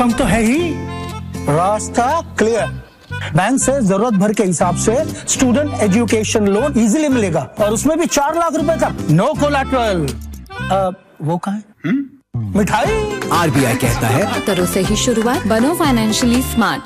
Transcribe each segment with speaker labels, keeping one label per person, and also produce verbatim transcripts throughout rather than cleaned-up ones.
Speaker 1: कम तो है ही, रास्ता क्लियर। बैंक से जरूरत भर के हिसाब से स्टूडेंट एजुकेशन लोन इजीली मिलेगा और उसमें भी चार लाख रुपए का, नो कोलैटरल। वो कहाँ है? मिठाई।
Speaker 2: आरबीआई कहता है
Speaker 3: करो सही शुरुआत, बनो फाइनेंशियली स्मार्ट।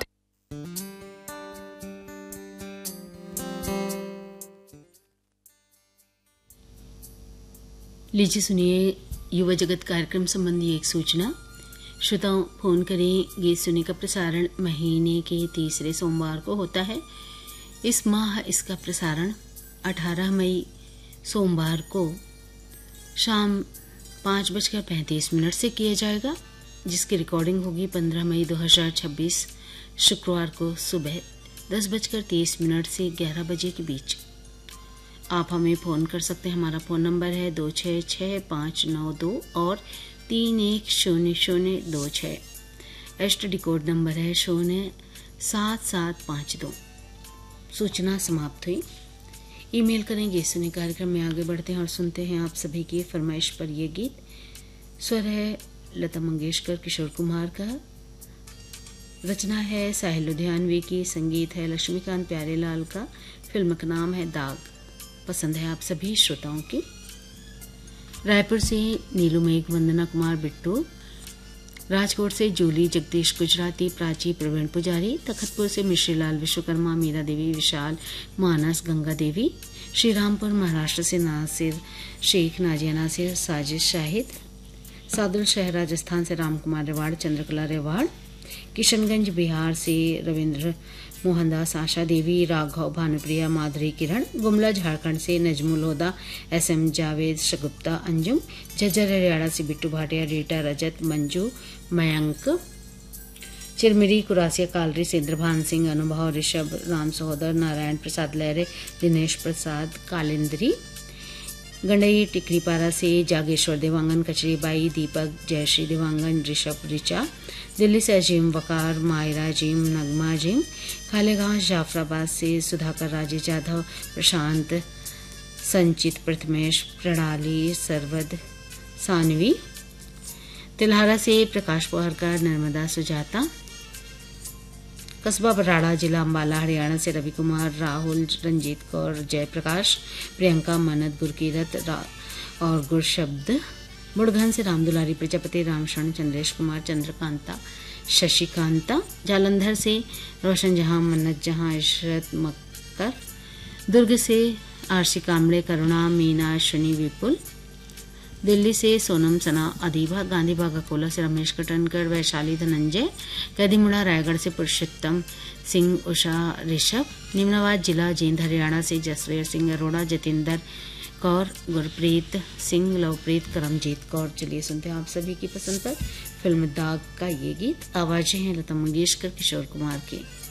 Speaker 4: लीजिए सुनिए युवा जगत कार्यक्रम संबंधी एक सूचना। श्रोताओं, फोन करें गीत सुने का प्रसारण महीने के तीसरे सोमवार को होता है। इस माह इसका प्रसारण अठारह मई सोमवार को शाम पाँच बजकर पैंतीस मिनट से किया जाएगा, जिसकी रिकॉर्डिंग होगी पंद्रह मई दो हजार छब्बीस शुक्रवार को सुबह दस बजकर तीस मिनट से ग्यारह बजे के बीच। आप हमें फ़ोन कर सकते हैं। हमारा फ़ोन नंबर है दो छः छः पाँच नौ दो और तीन एक शून्य शून्य दो छः। एसटीडी कोड नंबर है शून्य सात सात पाँच दो। सूचना समाप्त हुई। ईमेल करेंगे सुने कार्यक्रम में आगे बढ़ते हैं और सुनते हैं आप सभी की फरमाइश पर यह गीत। स्वर है लता मंगेशकर, किशोर कुमार का, रचना है साहिल लुधियानवी की, संगीत है लक्ष्मीकांत प्यारेलाल का, फिल्म का नाम है दाग। पसंद है आप सभी श्रोताओं की। रायपुर से नीलू मेघ, वंदना कुमार बिट्टू, राजकोट से जूली, जगदीश गुजराती, प्राची, प्रवीण पुजारी, तखतपुर से मिश्रीलाल विश्वकर्मा, मीरा देवी, विशाल, मानस, गंगा देवी, श्रीरामपुर महाराष्ट्र से नासिर शेख, नाजिया नासिर, साजिश शाहिद, सादुल शहर राजस्थान से रामकुमार रेवाड़, चंद्रकला रेवाड़, किशनगंज बिहार से रविंद्र मोहनदास, आशा देवी, राघव, भानुप्रिया, माधुरी, किरण, गुमला झारखंड से नजमुल होदा, एस एम जावेद, शगुप्ता, अंजुम, झज्जर हरियाणा से बिट्टू भाटिया, रीटा, रजत, मंजू, मयंक, चिरमिरी, कुरासिया, कालरी से इंद्रभान सिंह, अनुभव, ऋषभ, राम सहोदर, नारायण प्रसाद लहरे, दिनेश प्रसाद, कालिंद्री, गंडई टिकरीपारा से जागेश्वर देवांगन, कचरीबाई, दीपक, जयश्री देवांगन, ऋषभ, ऋचा, दिल्ली से अजीम वकार, मायरा जिम, नगमा जिम, खालेगांव जाफराबाद से सुधाकर, राजेश यादव, प्रशांत, संचित, प्रथमेश, प्रणाली, सरवद, सानवी, तिल्हारा से प्रकाश पोहरकर, नर्मदा, सुजाता, कस्बा बराड़ा, जिला अम्बाला, हरियाणा से रवि कुमार, राहुल, रंजीत कौर, जयप्रकाश, प्रियंका, मनत, गुरकीरत और गुरशब्द, बुड़घन से रामदुलारी प्रजापति, रामशरण, चंद्रेश कुमार, चंद्रकांता, शशिकांता, जालंधर से रोशन जहां, मन्नत जहां, इशरत मक्कर, दुर्ग से आरसी कामड़े, करुणा, मीना, अश्विनी, विपुल, दिल्ली से सोनम, सना, अदीबा, गांधीबाग अकोला से रमेश कटनकर, वैशाली, धनंजय, कैदीमुड़ा, रायगढ़ से पुरुषोत्तम सिंह, उषा, ऋषभ, निम्नाबाद जिला जींद हरियाणा से जसवीर सिंह अरोड़ा, जतिंदर कौर, गुरप्रीत सिंह, लवप्रीत, करमजीत कौर। चलिए सुनते हैं आप सभी की पसंद पर फिल्म दाग का ये गीत। आवाजें हैं लता मंगेशकर, किशोर कुमार की।